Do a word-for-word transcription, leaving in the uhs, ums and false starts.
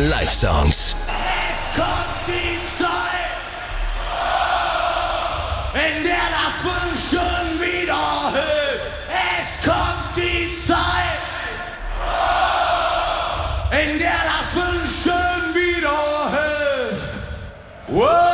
Live-Songs. Es kommt die Zeit, in der das Wünschen wieder hilft. Es kommt die Zeit, in der das Wünschen wieder hilft. Wow.